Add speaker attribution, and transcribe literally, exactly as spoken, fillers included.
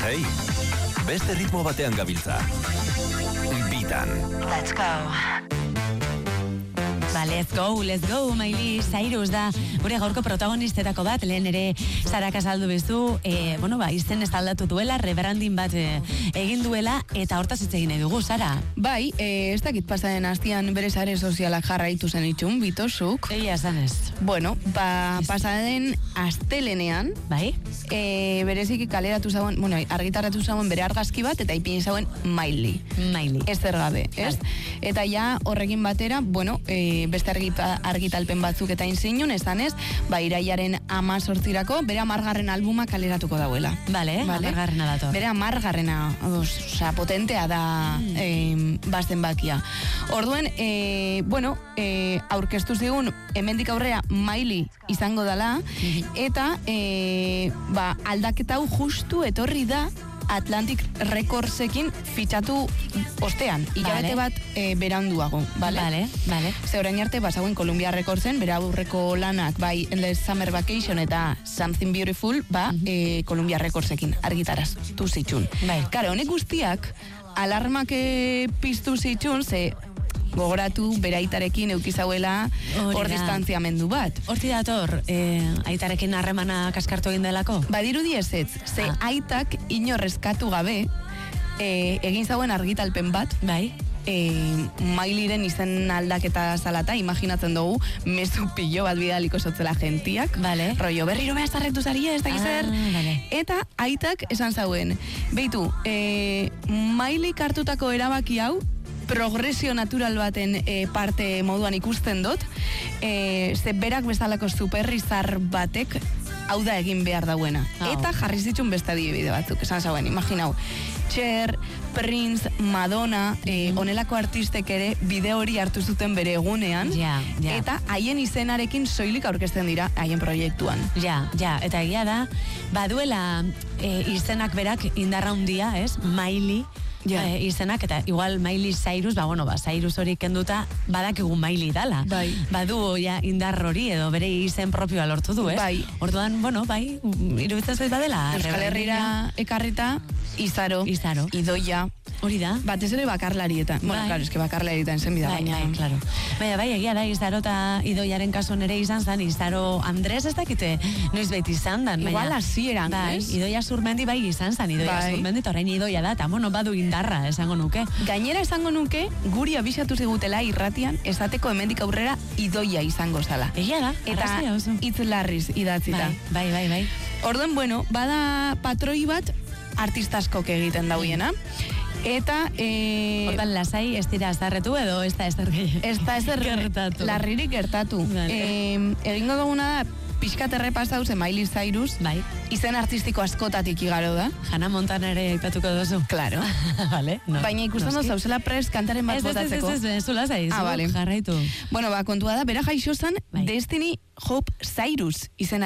Speaker 1: Hey, beste ritmo batean gabiltza. Bitan.
Speaker 2: Let's go. Ba, let's go, let's go, Miley Cyrus da gure gaurko protagonistetako bat, lehen ere Sarak azaldu bezu, e, bueno, ba, izen ez aldatu duela, rebranding bat e, egin duela, eta hortaz hitz egin dugu, Sara.
Speaker 3: Bai, e, ez dakit pasaren hastian bere sare sozialak jarraitu zen itxun, bitosuk.
Speaker 2: Egia esan ez.
Speaker 3: Bueno, ba, pasaren astelenean,
Speaker 2: bai,
Speaker 3: e, bereziki kaleratu zauen, bueno, argitaratu zauen bere argazki bat, eta ipini zauen Miley.
Speaker 2: Miley.
Speaker 3: Ez zer gabe, ez? Eta ja, horrekin batera, bueno, e, beste argita, argitalpen batzuk eta inzinun, esan ez, ba, iraiaren amazortzirako, bere amargarren albuma kaleratuko dauela.
Speaker 2: Bale, vale? Amargarrena dator.
Speaker 3: Bere amargarrena, osea, potentea da mm. e, bazen bakia. Orduen, e, bueno, e, aurkeztu zigun, hemendik aurrea Miley izango dela, mm-hmm. eta e, ba, aldaketa hau justu etorri da Atlantic Recordsekin fitxatu ostean, hilabete
Speaker 2: vale.
Speaker 3: bat e, beranduago, bale?
Speaker 2: Bale, bale.
Speaker 3: Ze orain arte bazauen Columbia Recordsen, bera aurreko lanak, bai, Endless Summer Vacation eta Something Beautiful, ba, mm-hmm. e, Columbia Recordsekin argitaraz, tu zitxun.
Speaker 2: Bai.
Speaker 3: Karo, honek guztiak, alarmak e, piztu zitxun, ze gogoratu bere aitarekin eukizauela hor distantziamendu bat.
Speaker 2: Horti dator, eh, aitarekin harremana kaskartu egin delako?
Speaker 3: Badirudi ez ez, ze ah. aitak inorrezkatu gabe eh, egin zauen argitalpen bat,
Speaker 2: bai,
Speaker 3: E, Mileyren izen aldaketa zalata, imaginatzen dugu, mezu pillo bat bidaliko sotzela gentiak.
Speaker 2: Vale.
Speaker 3: Rollo, berriro behaz tarrektu zaria, ez da gizer.
Speaker 2: Ah, vale.
Speaker 3: Eta aitak esan zauen. Beitu, e, Miley hartutako erabaki hau, progresio natural baten e, parte moduan ikusten dut, e, ze berak bezalako superrizar batek hau da egin behar dauena. Oh. Eta jarri zitsun beste adibide batzuk, esan zauen, imaginau. Cher, Prince, Madonna, eh, onelako artistek ere bideo hori hartu zuten bere egunean,
Speaker 2: ja, ja.
Speaker 3: eta haien izenarekin soilik aurkezten dira haien proiektuan.
Speaker 2: Ja, ja, eta egia da, baduela e, izenak berak indarra handia, ez? Miley, ja. e, izenak, eta igual Miley Cyrus, ba, bueno, ba, Cyrus hori kenduta, badakigu Miley dala.
Speaker 3: Bai.
Speaker 2: Badu, ja, indar hori, edo bere izen propioa lortu du, ez?
Speaker 3: Bai.
Speaker 2: Orduan, bueno, bai, iruditzen zait badela.
Speaker 3: Euskal Herrira ekarrita, Izaro,
Speaker 2: Izaro.
Speaker 3: Idoia.
Speaker 2: Hori da.
Speaker 3: Batez ere bakarlarietan. Bueno,
Speaker 2: bai.
Speaker 3: claro, eske bakarlarietan zen bida,
Speaker 2: bai,
Speaker 3: baina.
Speaker 2: Bai, claro. Baina, bai, egia da, Izaro eta Idoiaren kasuan ere izan zen, Izaro Andres ez dakite noiz baita izan dan.
Speaker 3: Igual hasieran,
Speaker 2: bai,
Speaker 3: ez?
Speaker 2: Idoia Zurmendi bai izan zen, Idoia
Speaker 3: bai.
Speaker 2: Zurmendi, eta orain Idoia da, eta bueno, badu indarra, esango nuke.
Speaker 3: Gainera esango nuke, guri abisatu zigutela irratian, esateko hemendik aurrera Idoia izango zala.
Speaker 2: Egia da,
Speaker 3: eta hitz larriz idatzita.
Speaker 2: Bai, bai, bai, bai.
Speaker 3: Orduen, bueno, bada patroi bat artistaskok egiten dauiena. Eta... E...
Speaker 2: Hortan lasai ez dira azarretu edo ez da ezer gehiago.
Speaker 3: Ez da ezer
Speaker 2: gertatu.
Speaker 3: Larririk gertatu.
Speaker 2: Vale.
Speaker 3: E, egingo duguna da, pixkat errepasau ze Miley Cyrus,
Speaker 2: bai.
Speaker 3: Izen artistiko askotatik igaro da.
Speaker 2: Hannah Montana ere aipatuko duzu.
Speaker 3: Claro.
Speaker 2: Vale, no,
Speaker 3: baina ikusten no, zauzela prest kantaren bat botatzeko.
Speaker 2: Ez, ez, ez, ez, zula zaiz.
Speaker 3: Ah, vale.
Speaker 2: Jarraitu.
Speaker 3: Bueno, ba, kontua da, bera jaixo zan
Speaker 2: bai.
Speaker 3: Destiny Hope Cyrus izena